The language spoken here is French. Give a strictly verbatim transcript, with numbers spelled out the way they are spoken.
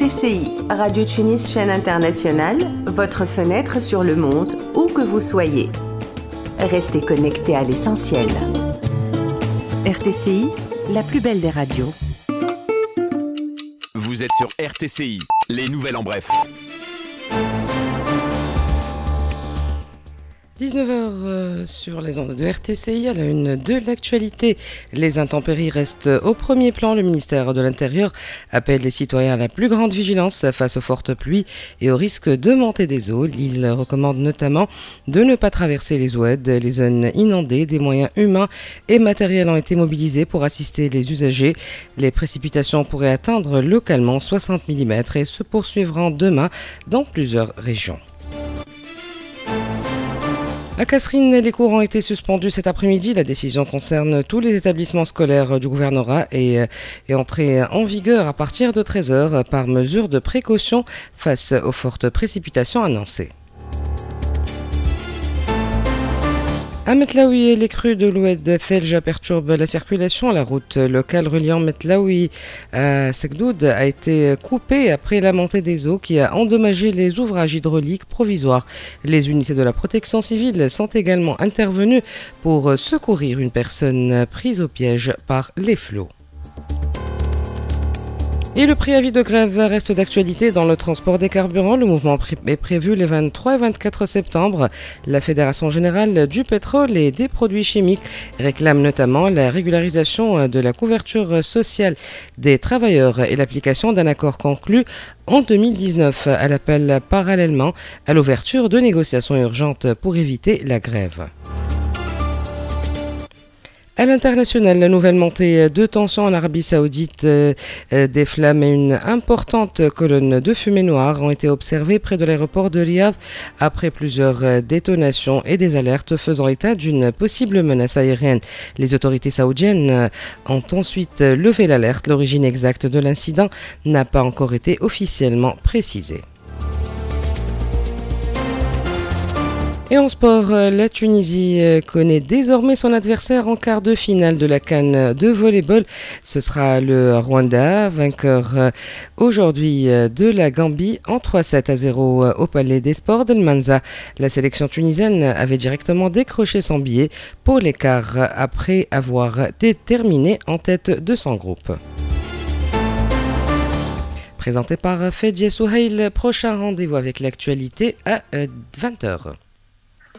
T C I, Radio Tunis chaîne internationale, votre fenêtre sur le monde, où que vous soyez. Restez connectés à l'essentiel. R T C I, la plus belle des radios. Vous êtes sur R T C I, les nouvelles en bref. dix-neuf heures sur les ondes de R T C I, à la une de l'actualité. Les intempéries restent au premier plan. Le ministère de l'Intérieur appelle les citoyens à la plus grande vigilance face aux fortes pluies et au risque de montée des eaux. Il recommande notamment de ne pas traverser les oueds, les zones inondées. Des moyens humains et matériels ont été mobilisés pour assister les usagers. Les précipitations pourraient atteindre localement soixante millimètres et se poursuivront demain dans plusieurs régions. À Kasserine, les cours ont été suspendus cet après-midi. La décision concerne tous les établissements scolaires du gouvernorat et est entrée en vigueur à partir de treize heures par mesure de précaution face aux fortes précipitations annoncées. À Metlaoui, les crues de l'oued Thelja perturbent la circulation. La route locale reliant Metlaoui à Sekdoud a été coupée après la montée des eaux qui a endommagé les ouvrages hydrauliques provisoires. Les unités de la protection civile sont également intervenues pour secourir une personne prise au piège par les flots. Et le préavis de grève reste d'actualité dans le transport des carburants. Le mouvement est prévu les vingt-trois et vingt-quatre septembre. La Fédération générale du pétrole et des produits chimiques réclame notamment la régularisation de la couverture sociale des travailleurs et l'application d'un accord conclu en deux mille dix-neuf. Elle appelle parallèlement à l'ouverture de négociations urgentes pour éviter la grève. À l'international, la nouvelle montée de tension en Arabie Saoudite, euh, des flammes et une importante colonne de fumée noire ont été observées près de l'aéroport de Riyad après plusieurs détonations et des alertes faisant état d'une possible menace aérienne. Les autorités saoudiennes ont ensuite levé l'alerte. L'origine exacte de l'incident n'a pas encore été officiellement précisée. Et en sport, la Tunisie connaît désormais son adversaire en quart de finale de la CAN de volleyball. Ce sera le Rwanda, vainqueur aujourd'hui de la Gambie en trois sept à zéro au Palais des Sports de Manza. La sélection tunisienne avait directement décroché son billet pour les quarts après avoir terminé en tête de son groupe. Présenté par Fedje Souhail, prochain rendez-vous avec l'actualité à vingt heures.